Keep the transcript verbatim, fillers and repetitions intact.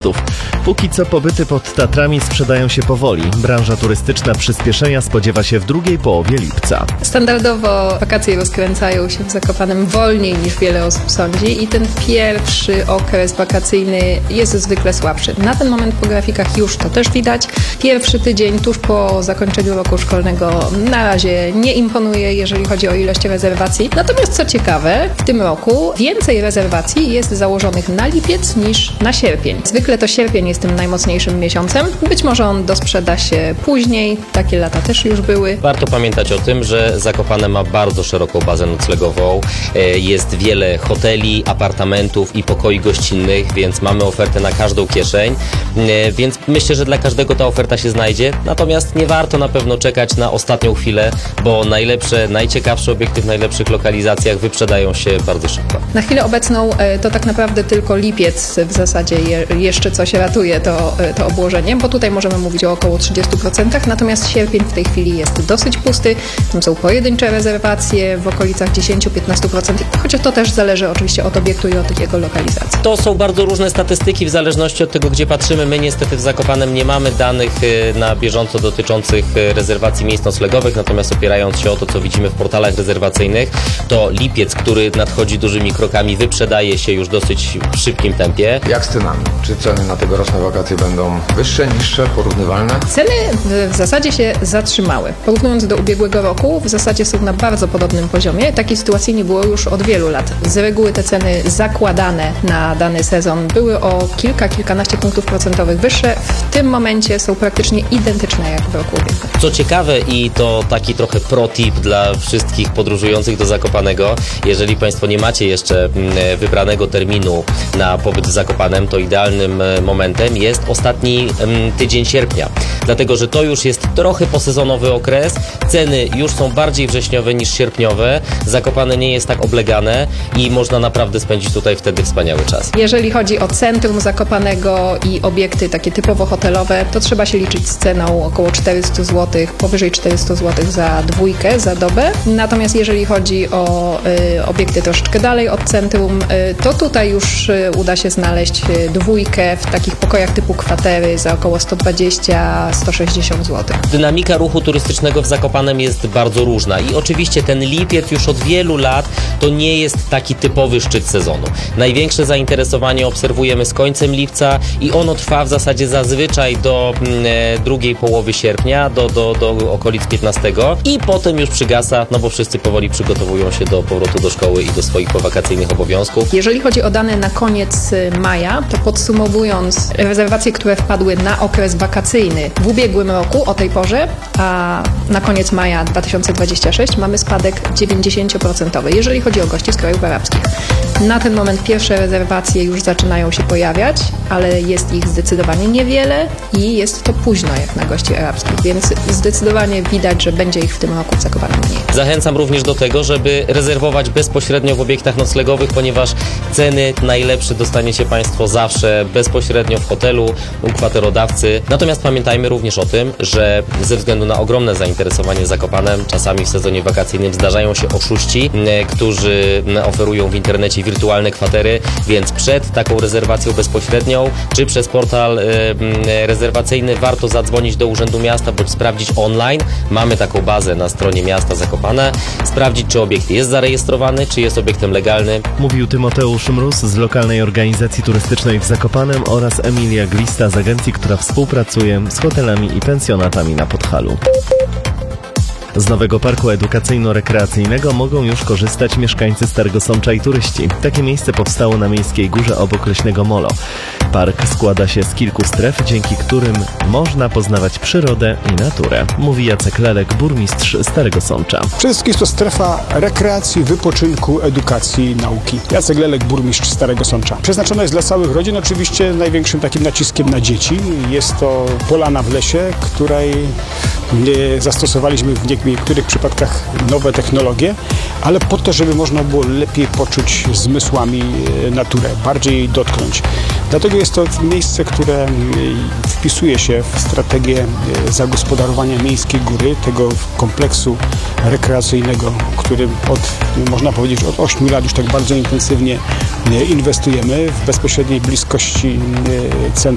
turystów. Póki co pobyty pod Tatrami sprzedają się powoli. Branża turystyczna przyspieszenia spodziewa się w drugiej połowie lipca. Standardowo wakacje rozkręcają się w Zakopanem wolniej niż wiele osób sądzi i ten pierwszy okres wakacyjny jest zwykle słabszy. Na ten moment po grafikach już to też widać. Pierwszy tydzień tuż po zakończeniu roku szkolnego na razie nie imponuje, jeżeli chodzi o ilość rezerwacji. Natomiast co ciekawe, w tym roku więcej rezerwacji jest założonych na lipiec niż na sierpień. Zwykle to sierpień jest tym najmocniejszym miesiącem. Być może on dosprzeda się później. Takie lata też już były. Warto pamiętać o tym, że Zakopane ma bardzo szeroką bazę noclegową. Jest wiele hoteli, apartamentów i pokoi gościnnych, więc mamy ofertę na każdą kieszeń. Więc myślę, że dla każdego ta oferta się znajdzie. Natomiast nie warto na pewno czekać na ostatnią chwilę, bo najlepsze, najciekawsze obiekty w najlepszych lokalizacjach wyprzedają się bardzo szybko. Na chwilę obecną to tak naprawdę tylko lipiec w zasadzie je, jeszcze coś ratuje to, to obłożenie, bo tutaj możemy mówić o około trzydziestu procentach, natomiast sierpień w tej chwili jest dosyć pusty. Tam są pojedyncze rezerwacje w okolicach dziesięć do piętnastu procent, chociaż to też zależy oczywiście od obiektu i od jego lokalizacji. To są bardzo różne statystyki w zależności od tego, gdzie patrzymy. My niestety w Zakopanem nie mamy danych na bieżąco dotyczących rezerwacji miejsc noclegowych, natomiast opierając się o to, co widzimy w portalach rezerwacyjnych, to lipiec, który nadchodzi dużymi krokami, wyprzedaje się już dosyć w szybkim tempie. Jak z cenami? Czy ceny na tegoroczne wakacje będą wyższe, niższe, porównywalne? Ceny w zasadzie się zatrzymały. Porównując do ubiegłego roku, w zasadzie są na bardzo podobnym poziomie. Takiej sytuacji nie było już od wielu lat. Z reguły te ceny zakładane na dany sezon były o kilka, kilkanaście punktów procentowych wyższe. W tym momencie są praktycznie identyczne jak w roku ubiegłym. Co ciekawe i to taki trochę pro tip dla wszystkich podróżujących do Zakopanego, jeżeli Państwo nie macie jeszcze wybranego terminu na pobyt w Zakopanem, to idealnym momentem jest ostatni tydzień sierpnia. Dlatego, że to już jest trochę posezonowy okres, ceny już są bardziej wrześniowe niż sierpniowe, Zakopane nie jest tak oblegane i można naprawdę spędzić tutaj wtedy wspaniały czas. Jeżeli chodzi o centrum Zakopanego i obiekty takie typowo hotelowe, to trzeba się liczyć z ceną około czterysta złotych, powyżej czterysta złotych za dwójkę, za dobę. Natomiast jeżeli chodzi o y, obiekty troszeczkę dalej od centrum, y, to tutaj już y, uda się znaleźć y, dwójkę w takich pokojach typu kwatery za około sto dwadzieścia do stu sześćdziesięciu złotych. Dynamika ruchu turystycznego w Zakopanem jest bardzo różna i oczywiście ten lipiec już od wielu lat to nie jest taki typowy szczyt sezonu. Największe zainteresowanie obserwujemy z końcem lipca i ono trwa w zasadzie zazwyczaj do e, drugiej połowy sierpnia, do, do, do okolic piętnastego i potem już przygasa, no bo wszyscy powoli przygotowują się do powrotu do szkoły i do swoich powakacyjnych obowiązków. Jeżeli chodzi o dane na koniec maja, to podsumowując rezerwacje, które wpadły na okres wakacyjny w ubiegłym roku o tej porze, a na koniec maja dwa tysiące dwudziestego szóstego mamy spadek dziewięćdziesiąt procent, jeżeli chodzi o gości z krajów arabskich. Na ten moment pierwsze rezerwacje już zaczynają się pojawiać, ale jest ich zdecydowanie niewiele i jest to późno jak na gości arabskich, więc zdecydowanie widać, że będzie ich w tym roku w Zakopanem mniej. Zachęcam również do tego, żeby rezerwować bezpośrednio w obiektach noclegowych, ponieważ ceny najlepsze dostaniecie Państwo zawsze bezpośrednio w hotelu u kwaterodawcy. Natomiast pamiętajmy również o tym, że ze względu na ogromne zainteresowanie Zakopanem, czasami w sezonie wakacyjnym zdarzają się oszuści, którzy oferują w internecie wirtualne kwatery, więc przed taką rezerwacją bezpośrednią, czy przez portal y, y, rezerwacyjny warto zadzwonić do Urzędu Miasta, bądź sprawdzić online. Mamy taką bazę na stronie miasta Zakopane. Sprawdzić, czy obiekt jest zarejestrowany, czy jest obiektem legalnym. Mówił Tymoteusz Mróz z lokalnej organizacji turystycznej w Zakopanem oraz Emilia Glista z agencji, która współpracuje z hotelami i pensjonatami na Podhalu. Z nowego parku edukacyjno-rekreacyjnego mogą już korzystać mieszkańcy Starego Sącza i turyści. Takie miejsce powstało na Miejskiej Górze obok Leśnego Molo. Park składa się z kilku stref, dzięki którym można poznawać przyrodę i naturę, mówi Jacek Lelek, burmistrz Starego Sącza. Przede wszystkim jest to strefa rekreacji, wypoczynku, edukacji, nauki. Jacek Lelek, burmistrz Starego Sącza. Przeznaczona jest dla całych rodzin, oczywiście największym takim naciskiem na dzieci. Jest to polana w lesie, której zastosowaliśmy w niektórych przypadkach nowe technologie, ale po to, żeby można było lepiej poczuć zmysłami naturę, bardziej jej dotknąć. Dlatego jest to miejsce, które wpisuje się w strategię zagospodarowania Miejskiej Góry, tego kompleksu rekreacyjnego, którym od, można powiedzieć, od ośmiu lat już tak bardzo intensywnie inwestujemy w bezpośredniej bliskości centrum